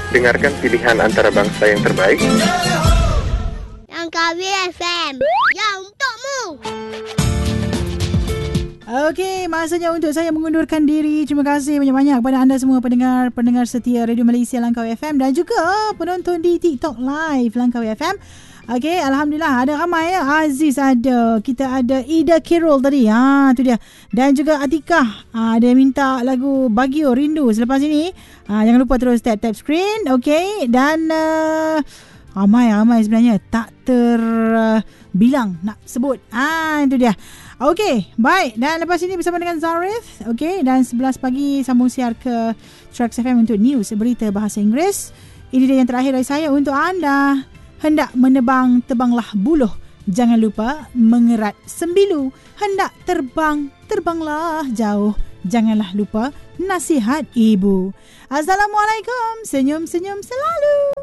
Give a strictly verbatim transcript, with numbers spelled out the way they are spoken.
dengarkan pilihan antara bangsa yang terbaik. Langkawi F M, ya untukmu. Okey, masanya untuk saya mengundurkan diri. Terima kasih banyak-banyak kepada anda semua pendengar-pendengar setia Radio Malaysia Langkawi F M dan juga penonton di TikTok Live Langkawi F M. Okey, alhamdulillah ada ramai ya. Aziz ada, kita ada Ida Kirol tadi. Ha, tu dia. Dan juga Atikah. Ha, dia minta lagu Bagio Rindu selepas ini. Ha, jangan lupa terus tap-tap screen. Okey, dan uh, ramai-ramai sebenarnya tak terbilang uh, nak sebut. Ah, itu dia. Okey, baik. Dan lepas ini bersama dengan Zarif. Okey, dan sebelas pagi sambung siar ke Trax F M untuk news, berita bahasa Inggeris. Ini dia yang terakhir dari saya untuk anda. Hendak menebang, tebanglah buluh. Jangan lupa mengerat sembilu. Hendak terbang, terbanglah jauh. Janganlah lupa nasihat ibu. Assalamualaikum. Senyum-senyum selalu.